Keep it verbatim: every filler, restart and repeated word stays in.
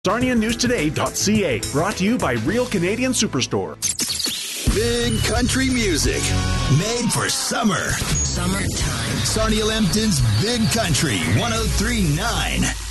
Sarnia News Today dot C A, brought to you by Real Canadian Superstore. Big country music made for summer. Summertime. Sarnia Lambton's Big Country one oh three point nine.